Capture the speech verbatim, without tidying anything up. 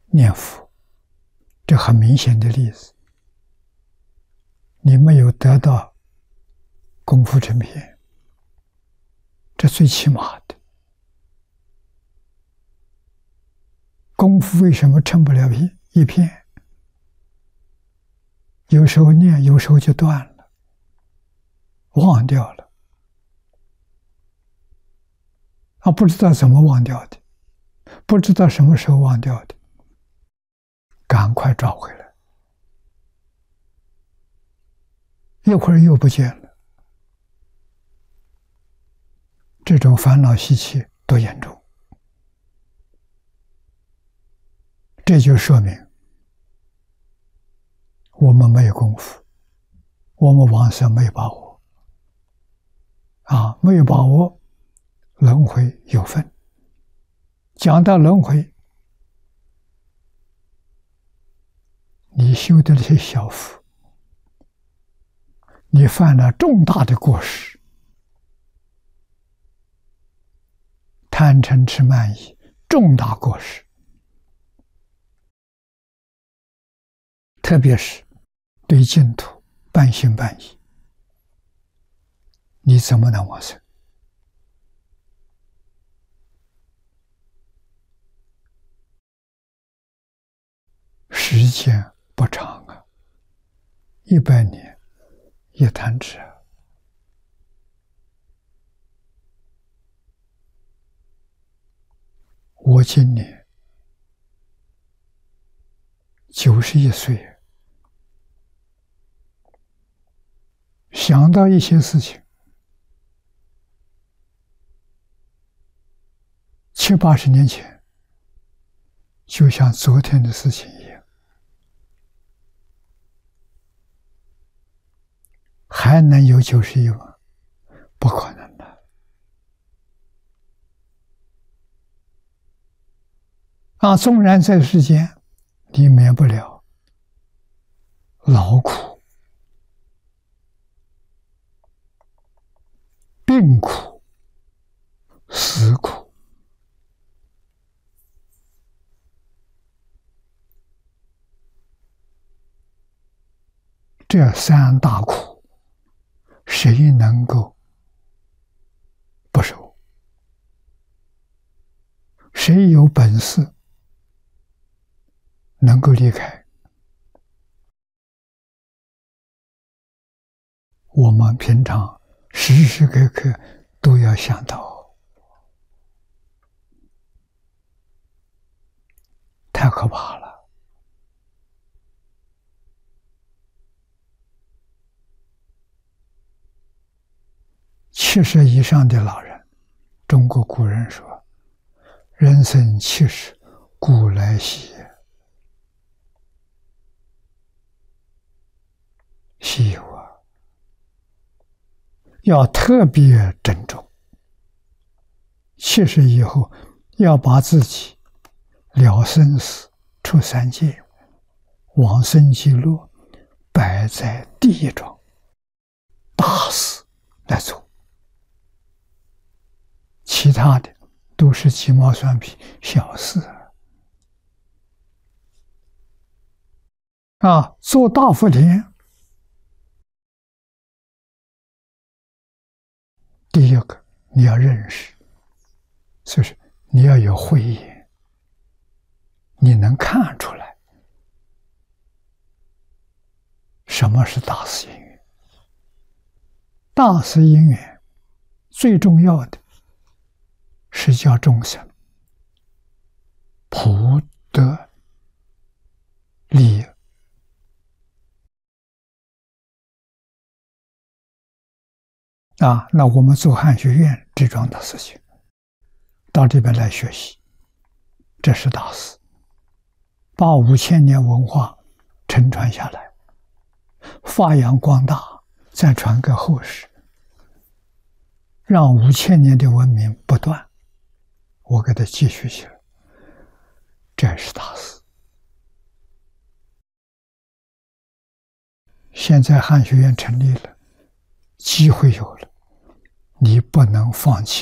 念佛，这很明显的例子。你没有得到功夫成片，这最起码的。功夫为什么成不了一片？有时候念，有时候就断了，忘掉了，啊，不知道怎么忘掉的，不知道什么时候忘掉的，赶快找回来，一会儿又不见了。这种烦恼习气多严重！这就说明我们没有功夫，我们往生没有把握啊，没有把握，轮回有份。讲到轮回，你修的那些小福，你犯了重大的过失，贪嗔痴慢疑，重大过失，特别是对净土半信半疑，你怎么能往生？时间不长啊，一百年一弹指啊。我今年九十一岁，想到一些事情，七八十年前，就像昨天的事情一样。还能有九十一吗？不可能的。啊，纵然在世间，你免不了劳苦、病苦、死苦，这三大苦，谁能够不受？谁有本事能够离开？我们平常时时刻刻都要想到，太可怕了。七十以上的老人，中国古人说：“人生七十，古来稀也。”稀有啊！要特别珍重。七十以后，要把自己了生死、出三界、往生极乐摆在第一桩，大事来做。其他的都是鸡毛蒜皮小事啊！做大福田，第一个你要认识，就是你要有慧眼，你能看出来什么是大事因缘。大事因缘最重要的是叫众生普得利益啊！那我们做汉学院这桩的事情，到这边来学习，这是大事，把五千年文化承传下来，发扬光大，再传给后世，让五千年的文明不断。我给它继续起来，这是大事。现在汉学院成立了，机会有了，你不能放弃。